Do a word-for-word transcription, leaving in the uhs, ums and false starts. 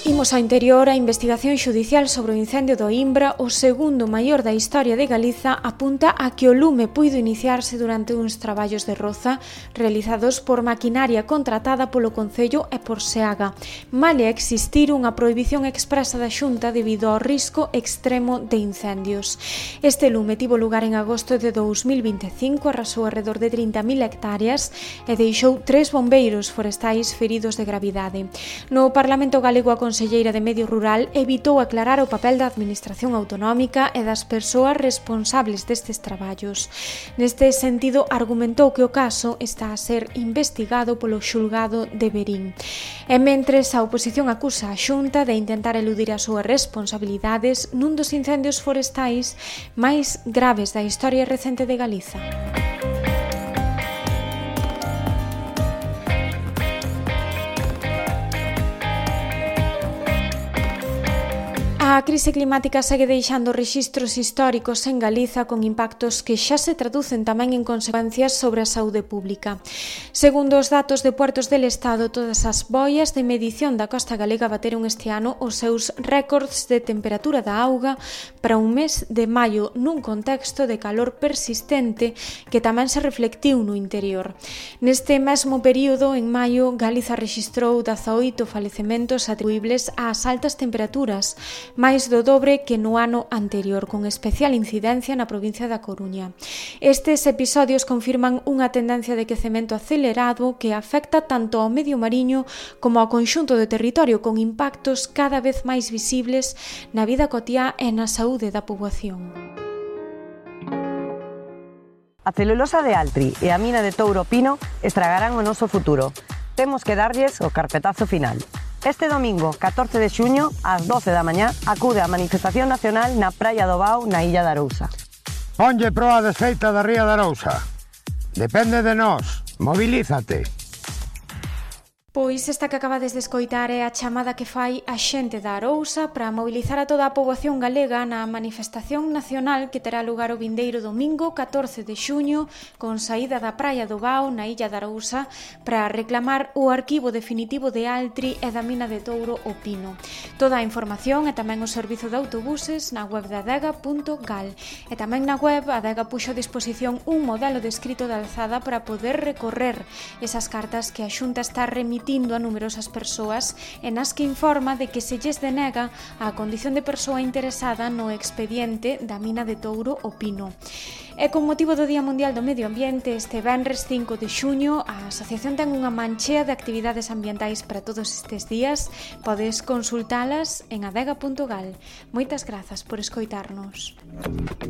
Imos ao interior. A investigación xudicial sobre o incendio do Imbra, o segundo maior da historia de Galiza, apunta a que o lume puido iniciarse durante uns traballos de roza realizados por maquinaria contratada polo Concello e por SEAGA, male existir unha prohibición expresa da Xunta debido ao risco extremo de incendios. Este lume tivo lugar en agosto de dous mil vinte e cinco, arrasou alrededor de trinta mil hectáreas e deixou tres bombeiros forestais feridos de gravidade. No Parlamento Galego, a Conselleira de Medio Rural evitou aclarar o papel da Administración Autonómica e das persoas responsables destes traballos. Neste sentido, argumentou que o caso está a ser investigado polo xulgado de Verín. E mentres, a oposición acusa a Xunta de intentar eludir as súas responsabilidades nun dos incendios forestais máis graves da historia recente de Galiza. A crise climática segue deixando rexistros históricos en Galiza con impactos que xa se traducen tamén en consecuencias sobre a saúde pública. Segundo os datos de Puertos del Estado, todas as boias de medición da costa galega bateron este ano os seus récords de temperatura da auga para un mes de maio nun contexto de calor persistente que tamén se reflectiu no interior. Neste mesmo período, en maio, Galiza rexistrou dezaoito falecementos atribuíbles ás altas temperaturas, máis do dobre que no ano anterior, con especial incidencia na provincia da Coruña. Estes episodios confirman unha tendencia de quecemento acelerado que afecta tanto ao medio mariño como ao conxunto do territorio, con impactos cada vez máis visibles na vida cotiá e na saúde da poboación. A celulosa de Altri e a mina de Touro Pino estragarán o noso futuro. Temos que darlles o carpetazo final. Este domingo, catorce de xuño, ás doce da mañá, acude a manifestación nacional na Praia do Bao, na Illa de Arousa. Ponlle proa desfeita da Ría de Arousa. Depende de nós. Mobilízate. Pois esta que acabades de escoitar é a chamada que fai a xente da Arousa para mobilizar a toda a poboación galega na manifestación nacional que terá lugar o vindeiro domingo catorce de xuño con saída da Praia do Bao na Illa de Arousa para reclamar o arquivo definitivo de Altri e da mina de Touro o Pino. Toda a información e tamén o servizo de autobuses na web de adega punto gal e tamén na web Adega puxo a disposición un modelo descrito de alzada para poder recorrer esas cartas que a Xunta está remitindo a numerosas persoas e nas que informa de que se lles denega a condición de persoa interesada no expediente da mina de Touro o Pino. E con motivo do Día Mundial do Medio Ambiente, este venres cinco de xuño, a asociación ten unha manchea de actividades ambientais para todos estes días. Podes consultalas en adega punto gal. Moitas grazas por escoitarnos.